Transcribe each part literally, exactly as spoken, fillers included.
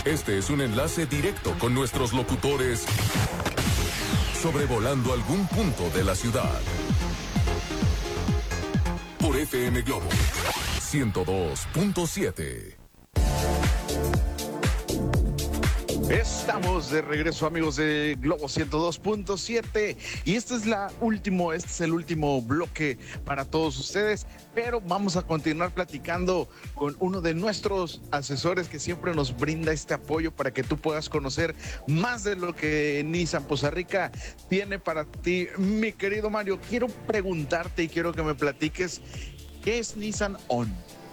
Este es un enlace directo con nuestros locutores sobrevolando algún punto de la ciudad. Por F M Globo ciento dos punto siete. Estamos de regreso, amigos de Globo ciento dos punto siete, y este es la último, este es el último bloque para todos ustedes, pero vamos a continuar platicando con uno de nuestros asesores que siempre nos brinda este apoyo para que tú puedas conocer más de lo que Nissan Poza Rica tiene para ti. Mi querido Mario, quiero preguntarte y quiero que me platiques, ¿qué es Nissan On?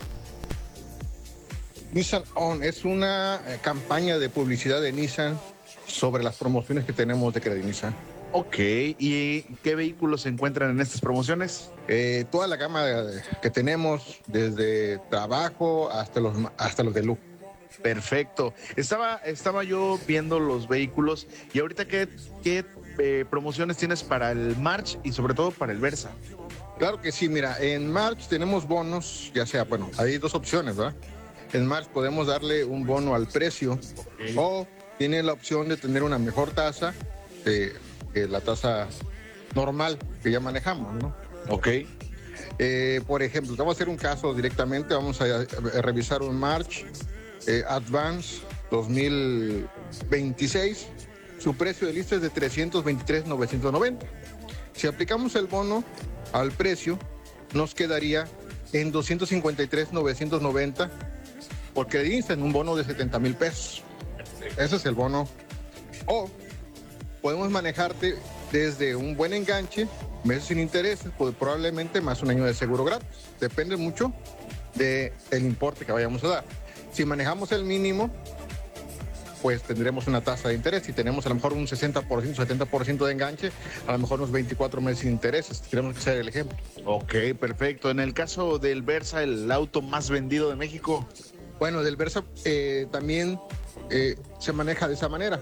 Nissan On es una eh, campaña de publicidad de Nissan sobre las promociones que tenemos de Credit Nissan. Ok, ¿y qué vehículos se encuentran en estas promociones? Eh, toda la gama de, que tenemos, desde trabajo hasta los, hasta los de lujo. Perfecto. Estaba, estaba yo viendo los vehículos y ahorita, ¿qué, qué eh, promociones tienes para el March y sobre todo para el Versa? Claro que sí, mira, en March tenemos bonos, ya sea, bueno, hay dos opciones, ¿verdad? En March podemos darle un bono al precio, okay, o tiene la opción de tener una mejor tasa de, de la tasa normal que ya manejamos, ¿no? Ok. Eh, por ejemplo, vamos a hacer un caso directamente, vamos a, a revisar un March eh, Advance dos mil veintiséis, su precio de lista es de trescientos veintitrés mil novecientos noventa. Si aplicamos el bono al precio, nos quedaría en doscientos cincuenta y tres mil novecientos noventa, porque dicen un bono de setenta mil pesos. Ese es el bono. O podemos manejarte desde un buen enganche, meses sin intereses, pues probablemente más un año de seguro gratis. Depende mucho del importe que vayamos a dar. Si manejamos el mínimo, pues tendremos una tasa de interés. Si tenemos a lo mejor un sesenta por ciento, setenta por ciento de enganche, a lo mejor unos veinticuatro meses sin intereses. Tenemos que ser el ejemplo. Ok, perfecto. En el caso del Versa, el auto más vendido de México. Bueno, del Versa eh, también eh, se maneja de esa manera.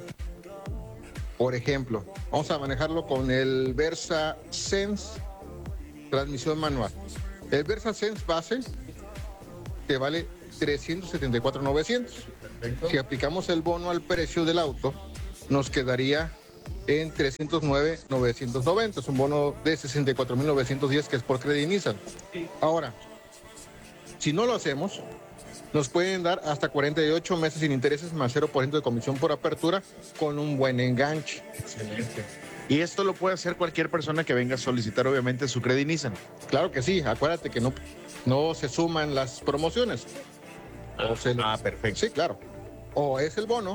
Por ejemplo, vamos a manejarlo con el Versa Sense transmisión manual. El Versa Sense base te vale trescientos setenta y cuatro mil novecientos. Perfecto. Si aplicamos el bono al precio del auto, nos quedaría en trescientos nueve mil novecientos noventa. Es un bono de sesenta y cuatro mil novecientos diez que es por Credit Nissan. Ahora, si no lo hacemos, nos pueden dar hasta cuarenta y ocho meses sin intereses más cero por ciento de comisión por apertura con un buen enganche. Excelente. Y esto lo puede hacer cualquier persona que venga a solicitar, obviamente, su Credit Nissan. Claro que sí. Acuérdate que no, no se suman las promociones. Ah, se lo... ah, perfecto. Sí, claro. O es el bono,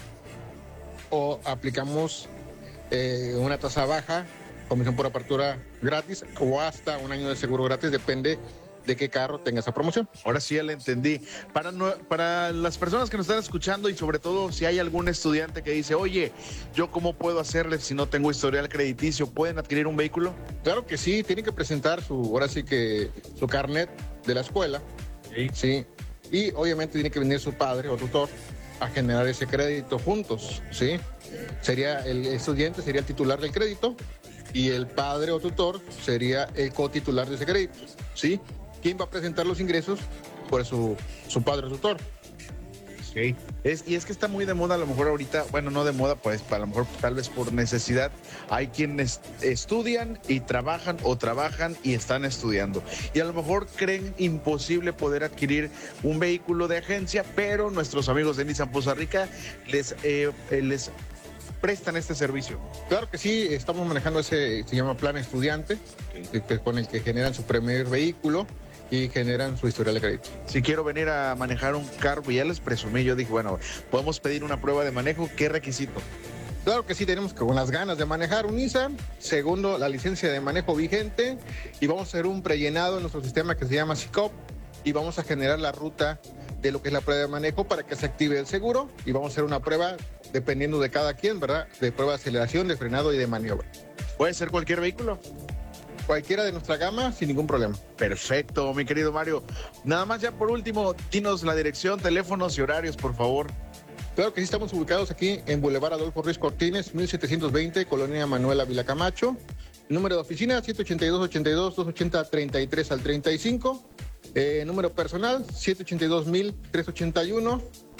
o aplicamos eh, una tasa baja, comisión por apertura gratis, o hasta un año de seguro gratis, depende de qué carro tenga esa promoción. Ahora sí ya le entendí. Para, no, para las personas que nos están escuchando, y sobre todo si hay algún estudiante que dice, oye, ¿yo cómo puedo hacerle si no tengo historial crediticio? ¿Pueden adquirir un vehículo? Claro que sí, tienen que presentar su, ahora sí que su carnet de la escuela. Sí. Sí. Y obviamente tiene que venir su padre o tutor a generar ese crédito juntos, ¿sí? Sería el estudiante, sería el titular del crédito, y el padre o tutor sería el cotitular de ese crédito, ¿sí? ¿Quién va a presentar los ingresos? Pues su, su padre o tutor. Sí. Es, y es que está muy de moda, a lo mejor ahorita, bueno, no de moda, pues a lo mejor tal vez por necesidad. Hay quienes estudian y trabajan o trabajan y están estudiando. Y a lo mejor creen imposible poder adquirir un vehículo de agencia, pero nuestros amigos de Nissan Poza Rica les, eh, les prestan este servicio. Claro que sí, estamos manejando ese, se llama plan estudiante, okay, con el que generan su primer vehículo y generan su historial de crédito. Si quiero venir a manejar un carro, ya les presumí, yo dije, bueno, podemos pedir una prueba de manejo, ¿qué requisito? Claro que sí, tenemos que con las ganas de manejar un Nissan, segundo, la licencia de manejo vigente, y vamos a hacer un prellenado en nuestro sistema que se llama S I C O P, y vamos a generar la ruta de lo que es la prueba de manejo para que se active el seguro, y vamos a hacer una prueba, dependiendo de cada quien, ¿verdad?, de prueba de aceleración, de frenado y de maniobra. ¿Puede ser cualquier vehículo? Cualquiera de nuestra gama, sin ningún problema. Perfecto, mi querido Mario. Nada más ya por último, dinos la dirección, teléfonos y horarios, por favor. Claro que sí, estamos ubicados aquí en Boulevard Adolfo Ruiz Cortines, mil setecientos veinte, Colonia Manuel Ávila Camacho. Número de oficina, siete ochenta y dos, ochenta y dos, doscientos ochenta, treinta y tres al treinta y cinco. Eh, número personal, siete ochenta y dos mil, trescientos ochenta y uno.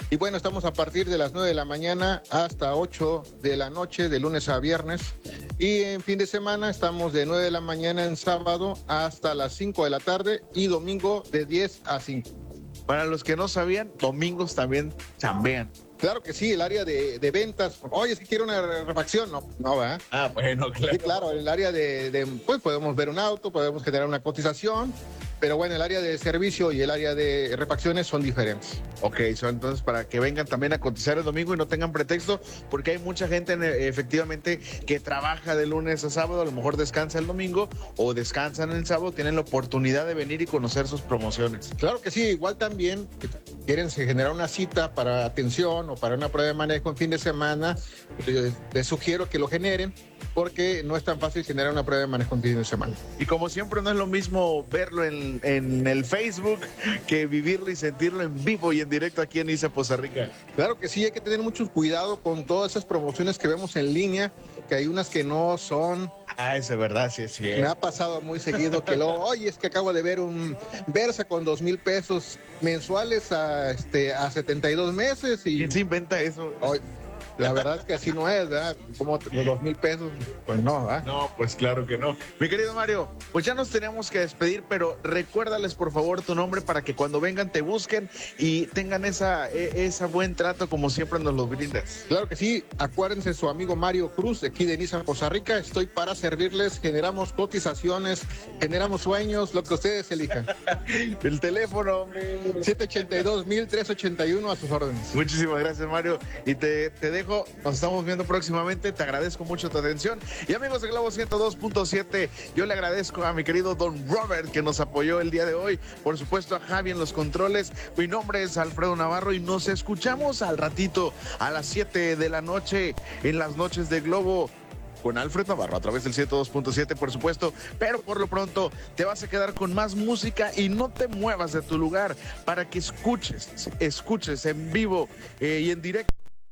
Y bueno, estamos a partir de las nueve de la mañana hasta ocho de la noche, de lunes a viernes. Y en fin de semana estamos de nueve de la mañana en sábado hasta las cinco de la tarde y domingo de diez a cinco. Para los que no sabían, domingos también chambean. Claro que sí, el área de, de ventas. Oye, es que quiero una refacción. No, no, ¿verdad? Ah, bueno, claro. Sí, claro, el área de, de, pues podemos ver un auto, podemos generar una cotización, pero bueno, el área de servicio y el área de refacciones son diferentes. Ok, so, entonces para que vengan también a cotizar el domingo y no tengan pretexto, porque hay mucha gente efectivamente que trabaja de lunes a sábado, a lo mejor descansa el domingo o descansan el sábado, tienen la oportunidad de venir y conocer sus promociones. Claro que sí, igual también quieren generar una cita para atención o para una prueba de manejo en fin de semana, les, les sugiero que lo generen porque no es tan fácil generar una prueba de manejo en fin de semana. Y como siempre no es lo mismo verlo en, en el Facebook que vivirlo y sentirlo en vivo y en directo aquí en Nissan Poza Rica. Claro que sí, hay que tener mucho cuidado con todas esas promociones que vemos en línea, que hay unas que no son. Ah, eso es verdad, sí, sí. Me ha pasado muy seguido que luego, oye, es que acabo de ver un Versa con dos mil pesos mensuales a, este, a setenta y dos meses. Y ¿quién se inventa eso? Oye, la verdad es que así no es, ¿verdad? Como los dos mil pesos, pues no, ¿verdad? No, pues claro que no. Mi querido Mario, pues ya nos teníamos que despedir, pero recuérdales por favor tu nombre para que cuando vengan te busquen y tengan esa, esa buen trato como siempre nos lo brindas. Claro que sí, acuérdense su amigo Mario Cruz, de aquí de Nissan Poza Rica, estoy para servirles, generamos cotizaciones, generamos sueños, lo que ustedes elijan. El teléfono. siete ochenta y dos, mil trescientos ochenta y uno a sus órdenes. Muchísimas gracias, Mario, y te, te dejo. Nos estamos viendo próximamente. Te agradezco mucho tu atención. Y amigos de Globo ciento dos punto siete, yo le agradezco a mi querido Don Robert que nos apoyó el día de hoy. Por supuesto a Javi en los controles. Mi nombre es Alfredo Navarro y nos escuchamos al ratito a las siete de la noche en las noches de Globo con Alfred Navarro a través del ciento dos punto siete, por supuesto, pero por lo pronto te vas a quedar con más música y no te muevas de tu lugar para que escuches, escuches en vivo eh, y en directo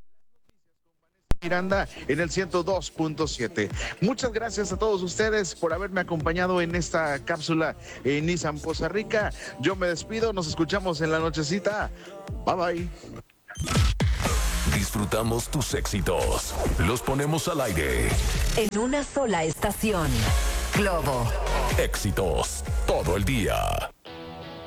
Miranda en el ciento dos punto siete. Muchas gracias a todos ustedes por haberme acompañado en esta cápsula en Nissan Poza Rica. Yo me despido, nos escuchamos en la nochecita. Bye bye. Disfrutamos tus éxitos, los ponemos al aire. En una sola estación, Globo. Éxitos todo el día.